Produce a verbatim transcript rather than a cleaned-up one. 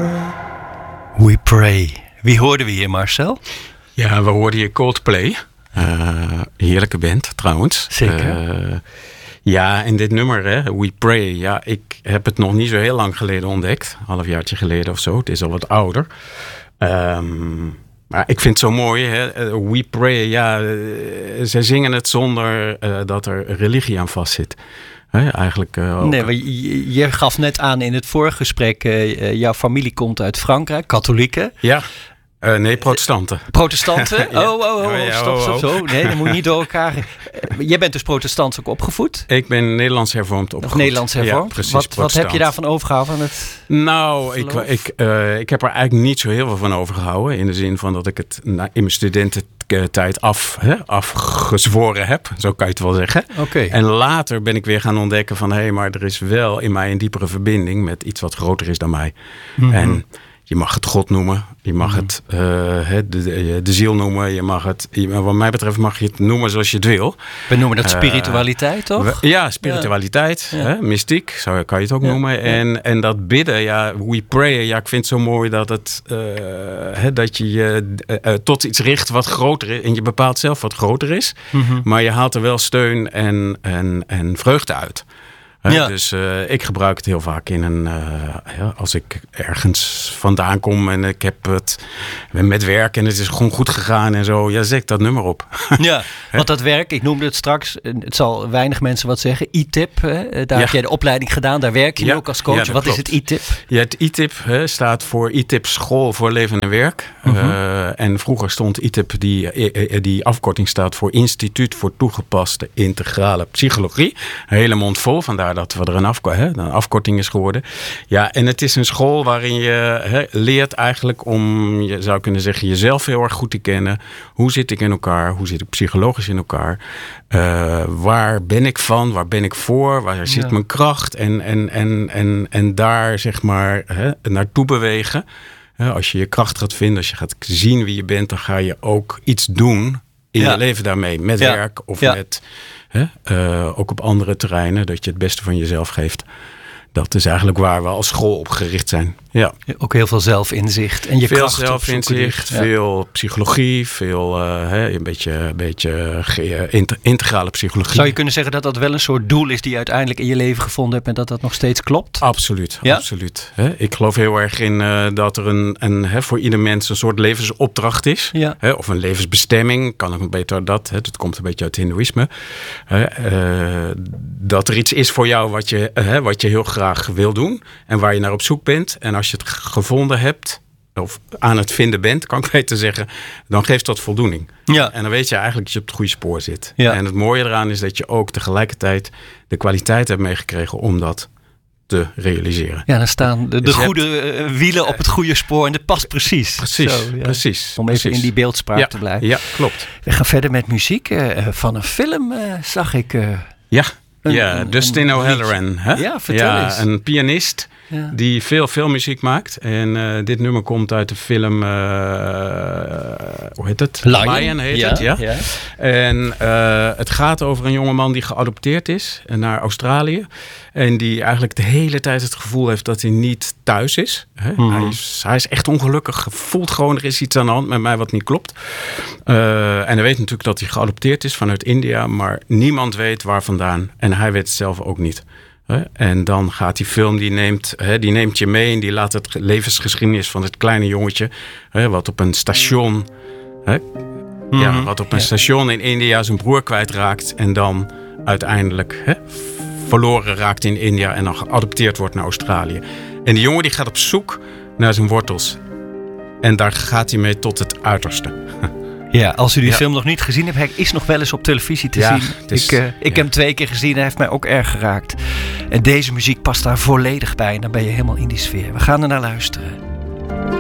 pray. We Pray. Wie hoorden we hier, Marcel? Ja, we hoorden hier Coldplay. Uh, heerlijke band, trouwens. Zeker. Uh, ja, en dit nummer, hè, We Pray. Ja, ik heb het nog niet zo heel lang geleden ontdekt. Een halfjaartje geleden of zo. Het is al wat ouder. Um, maar ik vind het zo mooi, hè? We Pray. Ja, uh, zij zingen het zonder uh, dat er religie aan vastzit. He, eigenlijk, uh, nee, maar je, je gaf net aan in het vorige gesprek, uh, jouw familie komt uit Frankrijk, katholieken. Ja, uh, nee, protestanten. Protestanten? ja. Oh, oh, oh, ja, stop, stop, oh, oh. zo. Nee, dat moet je niet door elkaar. Uh, jij bent dus protestants ook opgevoed? Ik ben Nederlands hervormd opgevoed. Nederlands hervormd? Ja, precies, wat, wat heb je daarvan overgehouden? Van het nou, ik, ik, uh, ik heb er eigenlijk niet zo heel veel van overgehouden. In de zin van dat ik het na, in mijn studententijd af, hè, afgezworen heb. Zo kan je het wel zeggen. Okay. En later ben ik weer gaan ontdekken van... hé, hey, maar er is wel in mij een diepere verbinding... met iets wat groter is dan mij. Mm-hmm. En je mag het God noemen. Je mag mm-hmm. het uh, de, de, de ziel noemen. Je mag het, wat mij betreft mag je het noemen zoals je het wil. We noemen dat spiritualiteit, uh, toch? We, ja, spiritualiteit. Ja. Hè, mystiek, zo kan je het ook ja. noemen. Ja. En, en dat bidden, ja, we pray. Ja, ik vind het zo mooi dat, het, uh, hè, dat je je uh, tot iets richt wat groter is. En je bepaalt zelf wat groter is. Mm-hmm. Maar je haalt er wel steun en, en, en vreugde uit. He, ja. Dus uh, ik gebruik het heel vaak in een... Uh, ja, als ik ergens vandaan kom en ik heb het met werk en het is gewoon goed gegaan en zo. Ja, zet ik dat nummer op. Ja, want dat werk, ik noemde het straks, het zal weinig mensen wat zeggen. I T I P, hè? Daar ja. heb jij de opleiding gedaan, daar werk je ja. ook als coach. Ja, wat klopt. Is het I T I P? Ja, het I T I P hè, staat voor I T I P School voor Leven en Werk. Uh-huh. Uh, en vroeger stond I T I P, die, die afkorting staat voor Instituut voor Toegepaste Integrale Psychologie. Een hele mond vol, vandaar dat we er een, afko- hè, een afkorting is geworden. Ja, en het is een school waarin je hè, leert eigenlijk om, je zou kunnen zeggen, jezelf heel erg goed te kennen. Hoe zit ik in elkaar? Hoe zit ik psychologisch in elkaar? Uh, waar ben ik van? Waar ben ik voor? Waar zit ja. mijn kracht? En, en, en, en, en daar zeg maar hè, naartoe bewegen. Uh, als je je kracht gaat vinden, als je gaat zien wie je bent, dan ga je ook iets doen in ja. je leven daarmee. Met ja. werk of ja. met... He, uh, ook op andere terreinen, dat je het beste van jezelf geeft. Dat is eigenlijk waar we als school op gericht zijn. Ja. Ook heel veel zelfinzicht. En je veel kracht zelfinzicht, ja. veel psychologie, veel uh, he, een beetje, een beetje ge- inter- integrale psychologie. Zou je kunnen zeggen dat dat wel een soort doel is die je uiteindelijk in je leven gevonden hebt en dat dat nog steeds klopt? Absoluut, ja? absoluut. He, ik geloof heel erg in uh, dat er een, een he, voor ieder mens een soort levensopdracht is. Ja. He, of een levensbestemming, kan ook beter dat. He, dat komt een beetje uit het Hindoeïsme. He, uh, dat er iets is voor jou wat je, he, wat je heel graag wil doen en waar je naar op zoek bent. En als je het gevonden hebt, of aan het vinden bent, kan ik beter zeggen, dan geeft dat voldoening. Ja. En dan weet je eigenlijk dat je op het goede spoor zit. Ja. En het mooie eraan is dat je ook tegelijkertijd de kwaliteit hebt meegekregen om dat te realiseren. Ja, dan staan de, de dus goede hebt, wielen op het goede spoor en dat past precies. Precies, Zo, ja. precies. Om precies. even in die beeldspraak ja, te blijven. Ja, klopt. We gaan verder met muziek. Uh, van een film uh, zag ik... Uh, ja, een, ja een, Dustin een O'Halloran. Hè? Ja, vertel ja, eens. Een pianist ja. die veel filmmuziek maakt. En uh, dit nummer komt uit de film... Uh, hoe heet het? Lion, Lion heet ja, het, ja. ja. En uh, het gaat over een jongeman die geadopteerd is naar Australië. En die eigenlijk de hele tijd het gevoel heeft dat hij niet thuis is. Hè? Mm. Hij is. Hij is echt ongelukkig. Voelt gewoon, er is iets aan de hand met mij wat niet klopt. Uh, en hij weet natuurlijk dat hij geadopteerd is vanuit India. Maar niemand weet waar vandaan. En hij weet het zelf ook niet. En dan gaat die film, die neemt, die neemt je mee en die laat het levensgeschiedenis van het kleine jongetje, wat op een station, mm-hmm. ja, wat op een ja. station in India zijn broer kwijtraakt en dan uiteindelijk he, verloren raakt in India en dan geadopteerd wordt naar Australië. En die jongen die gaat op zoek naar zijn wortels. En daar gaat hij mee tot het uiterste. Ja, als u die ja. film nog niet gezien hebt, hij is nog wel eens op televisie te ja, zien. Is, ik uh, ik ja. heb hem twee keer gezien en hij heeft mij ook erg geraakt. En deze muziek past daar volledig bij en dan ben je helemaal in die sfeer. We gaan er naar luisteren.